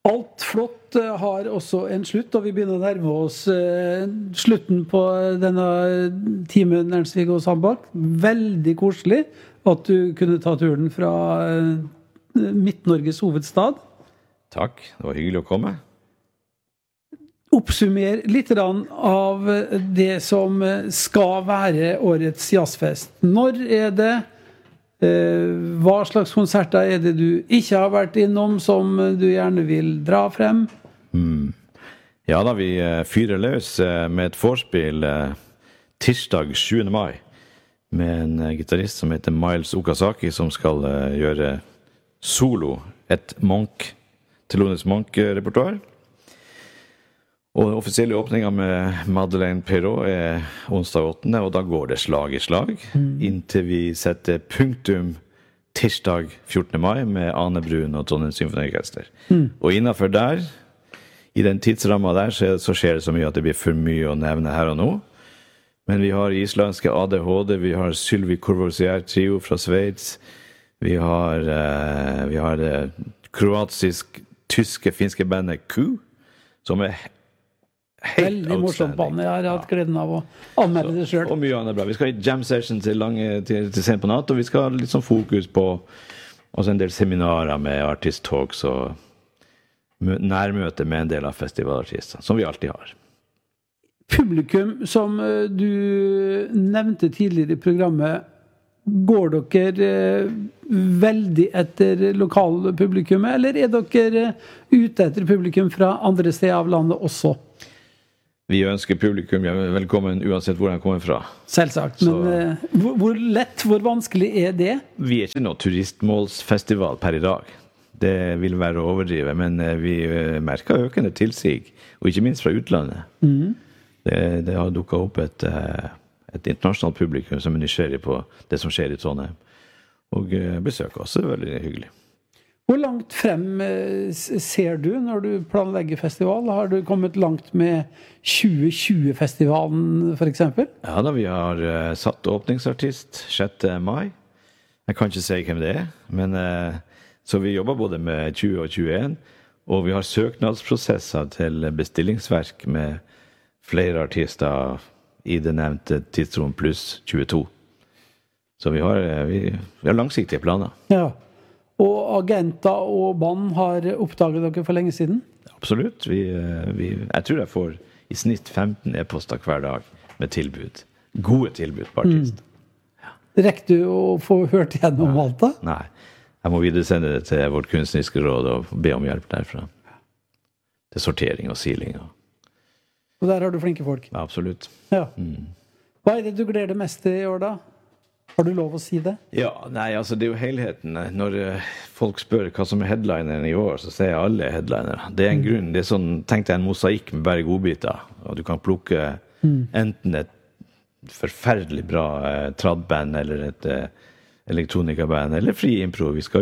Alt flott har også en slutt, og vi begynner å nærme oss slutten på denne timen, Ernst-Viggo Sandbakk. Veldig koselig at du kunne ta turen fra Midt-Norges hovedstad. Takk, det var hyggelig å komme. Oppsummer litt av det som skal være årets jazzfest. Når det? Hva slags konserter det du ikke har vært innom som du gjerne vil dra frem? Ja da, vi fyrer løs med et vorspiel tirsdag 7. mai med en gitarist som heter Miles Okazaki som skal gjøre solo, et Thelonious Monk-repertoar. Og den offisielle åpningen med Madeleine Perrault onsdag 8. Og da går det slag i slag, inntil vi setter punktum tirsdag 14. mai med Ane Brun og Trondheim Symfoniorkester. Og innenfor der, i den tidsrammen der, så skjer det så mye at det blir for mye å nevne her og nå. Men vi har islandske ADHD, vi har Sylvie Courvoisier trio fra Sveits, vi har det kroatisk-tyske, finske bandet Q, som veldig morsomt band. Jeg har hatt gleden av å anmelde det selv. Og mye annet bra. Vi skal i jam session til sent på natt, og vi skal ha litt sånn fokus på også en del seminarer med artist talks og nærmøte med en del av festivalartister, som vi alltid har. Publikum, som du nevnte tidligere i programmet, går dere veldig etter lokal publikum, eller dere ute etter publikum fra andre steder av landet også? Vi ønsker publikum velkommen uansett hvor de kommer fra. Selvsagt, men hvor lett, hvor vanskelig det? Vi ikke noe turistmålsfestival per i dag. Det vil være å overdrive, men vi merker økende tilsig, og ikke minst fra utlandet. Det har dukket opp et internasjonalt publikum som nysgjerrig på det som skjer i Trondheim. Og besøket også veldig hyggelig. Hvor langt frem ser du når du planlegger festival? Har du kommet langt med 2020-festivalen, for eksempel? Ja da, vi har satt åpningsartist 6. mai. Jeg kan ikke si hvem det men så vi jobber både med 20 og 21, og vi har søknadsprosesser til bestillingsverk med flere artister i det nevnte tidsrom pluss 22. Så vi har langsiktige planer. Ja. Og agenter og band har oppdaget dere for lenge siden? Absolutt. Jeg tror jeg får i snitt 15 e-poster hver dag med tilbud. Gode tilbud på artist. Ja. Rekker du å få hørt gjennom alt da? Nei. Jeg må videresende det til vårt kunstneriske råd og be om hjelp derfra. Til sortering og siling. Og der har du flinke folk? Ja, absolutt. Ja. Hva det du gleder deg mest til i år da? Har du lov å si det? Ja, nei, altså det jo helheten. Når folk spør hva som headlineren i år, så sier jeg alle headlinere. Det en grunn, det sånn, tenk deg en mosaikk med bare godbiter, og du kan plukke enten et forferdelig bra tradband, eller et elektronikaband, eller fri impro. Vi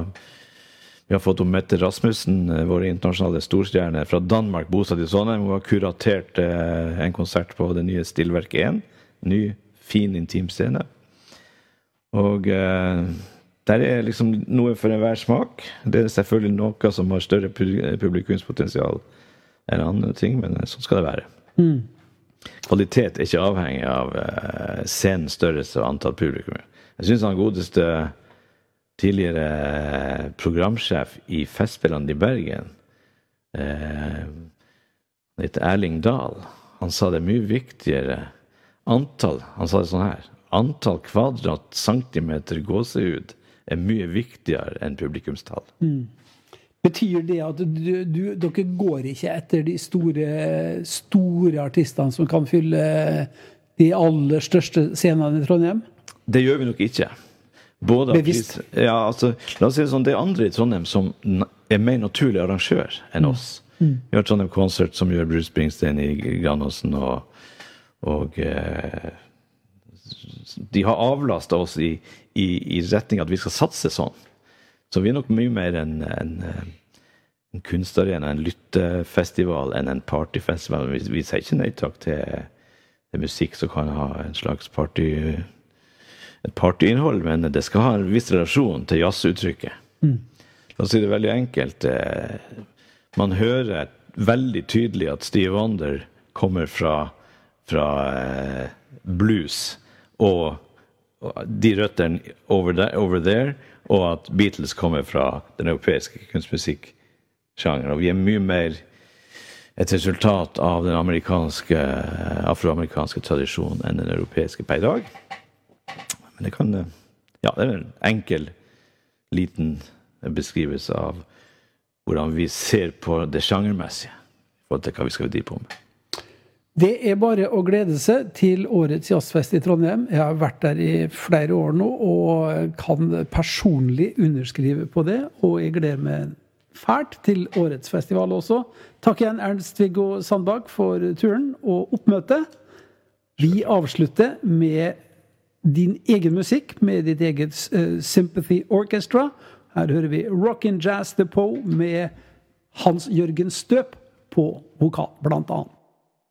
har fått om Mette Rasmussen, våre internasjonale storstjerne fra Danmark, bosatt i Trondheim. Hun har kuratert en konsert på det nye Stillverk 1, ny, fin, intim scene. Og der liksom noe for enhver smak. Det selvfølgelig noe som har større publikumspotensial enn andre ting, men sånn skal det være. Kvalitet ikke avhengig av scenens størrelse og antall publikum. Jeg synes han godeste tidligere programsjef i Festspillene i Bergen, heter Erling Dahl, han sa det mye viktigere han sa det sånn her, antall kvadratcentimeter gåsehud mye viktigere enn publikumstall. Betyr det at dere går ikke etter de store artistene som kan fylle de aller største scenene i Trondheim? Det gjør vi nok ikke. Bevisst? Ja, altså, la oss si det sånn, det andre i Trondheim som mer naturlig arrangør enn oss. Vi har Trondheim Concert som gjør Bruce Springsteen i Granåsen, og de har avlastet oss i retning at vi skal satse sånn. Så vi nok mye mer en kunstarena, en lyttefestival enn en partyfestival. Vi sier ikke nei takk til musikk som kan ha en slags et partyinnhold, men det skal ha en viss relasjon til jazzuttrykket. La oss si det veldig enkelt. man hører veldig tydelig at Stevie Wonder kommer fra blues og de røttene over there, og at Beatles kommer fra den europeiske kunstmusikksjangeren. Og vi mye mer et resultat av den afroamerikanske tradisjonen enn den europeiske per dag. Men det kan, ja, det en enkel, liten beskrivelse av hvordan vi ser på det sjangermessige, for det hva vi skal drive på med. Det bare å glede seg til årets jazzfest i Trondheim. Jeg har vært der i flere år nå, og kan personlig underskrive på det, og jeg gleder meg fælt til årets festival også. Takk igjen Ernst-Viggo Sandbakk for turen og oppmøtet. Vi avslutter med din egen musikk, med ditt eget Sympathy Orchestra. Her hører vi Rockin' Jazz Depot med Hans Jørgen Støp på vokal, blant annet.